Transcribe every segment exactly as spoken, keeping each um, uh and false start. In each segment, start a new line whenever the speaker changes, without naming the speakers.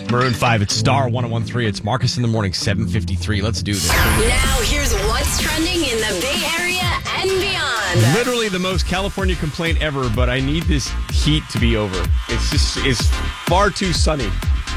Maroon five, it's Star one oh one three. It's Marcus in the Morning, seven fifty-three. Let's do this.
Now, here's what's trending in the Bay Area and beyond.
Literally the most California complaint ever, but I need this heat to be over. It's just, it's far too sunny.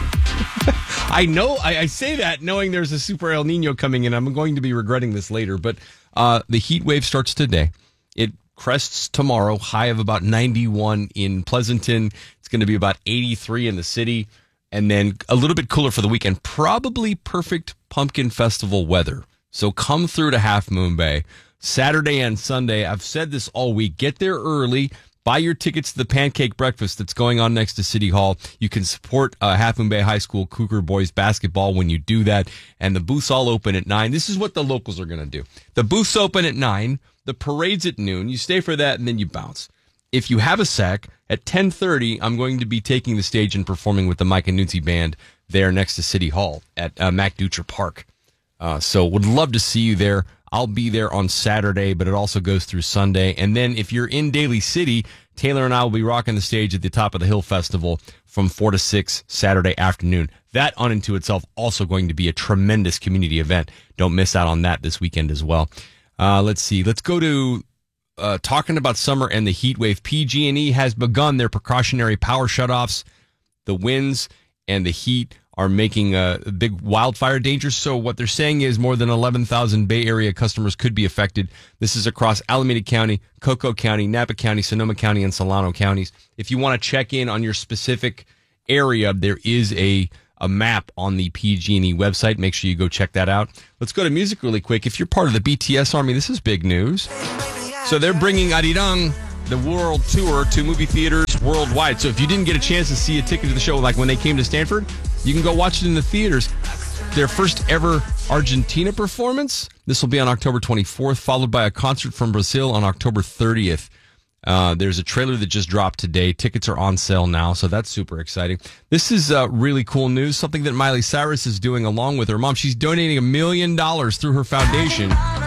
I know, I, I say that knowing there's a super El Nino coming in. I'm going to be regretting this later, but uh, the heat wave starts today. It crests tomorrow, high of about ninety-one in Pleasanton. It's going to be about eighty-three in the city, and then a little bit cooler for the weekend. Probably perfect pumpkin festival weather. So come through to Half Moon Bay Saturday and Sunday. I've said this all week. Get there early. Buy your tickets to the pancake breakfast that's going on next to City Hall. You can support uh, Half Moon Bay High School Cougar Boys basketball when you do that. And the booths all open at nine. This is what the locals are going to do. The booths open at nine. The parade's at noon. You stay for that, and then you bounce. If you have a sack, at ten thirty, I'm going to be taking the stage and performing with the Mike Annunzi Band there next to City Hall at uh, Mac Dutra Park. Uh, so would love to see you there. I'll be there on Saturday, but it also goes through Sunday. And then if you're in Daly City, Taylor and I will be rocking the stage at the Top of the Hill Festival from four to six Saturday afternoon. That unto itself also going to be a tremendous community event. Don't miss out on that this weekend as well. Uh, let's see. Let's go to uh, talking about summer and the heat wave. P G and E has begun their precautionary power shutoffs. The winds and the heat are making a big wildfire danger. So what they're saying is more than eleven thousand Bay Area customers could be affected. This is across Alameda County, Cocoa County, Napa County, Sonoma County, and Solano counties. If you want to check in on your specific area, there is a, a map on the P G and E website. Make sure you go check that out. Let's go to music really quick. If you're part of the B T S Army, this is big news. So they're bringing Arirang, the world tour, to movie theaters worldwide. So if you didn't get a chance to see a ticket to the show, like when they came to Stanford, you can go watch it in the theaters. Their first ever Argentina performance. This will be on October twenty-fourth, followed by a concert from Brazil on October thirtieth. Uh, there's a trailer that just dropped today. Tickets are on sale now, so that's super exciting. This is uh, really cool news, something that Miley Cyrus is doing along with her mom. She's donating a million dollars through her foundation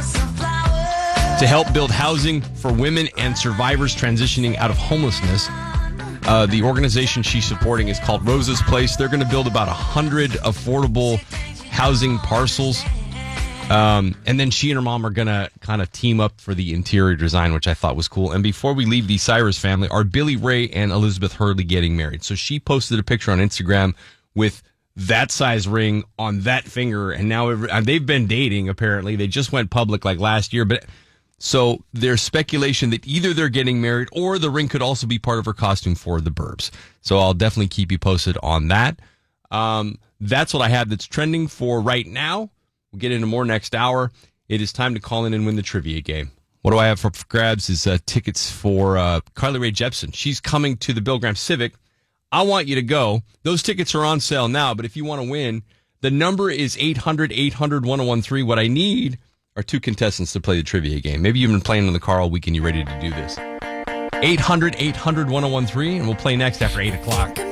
to help build housing for women and survivors transitioning out of homelessness. Uh, the organization she's supporting is called Rosa's Place. They're going to build about one hundred affordable housing parcels. Um, and then she and her mom are going to kind of team up for the interior design, which I thought was cool. And before we leave the Cyrus family, are Billy Ray and Elizabeth Hurley getting married? So she posted a picture on Instagram with that size ring on that finger. And now every, and they've been dating, apparently. They just went public like last year. But so there's speculation that either they're getting married or the ring could also be part of her costume for the Burbs. So I'll definitely keep you posted on that. Um, that's what I have that's trending for right now. We'll get into more next hour. It is time to call in and win the trivia game. What do I have for grabs is uh, tickets for uh, Carly Rae Jepsen. She's coming to the Bill Graham Civic. I want you to go. Those tickets are on sale now, but if you want to win, the number is eight hundred, eight hundred, one oh one three. What I need are two contestants to play the trivia game. Maybe you've been playing in the car all week and you're ready to do this. eight hundred, eight hundred, one oh one three, and we'll play next after eight o'clock.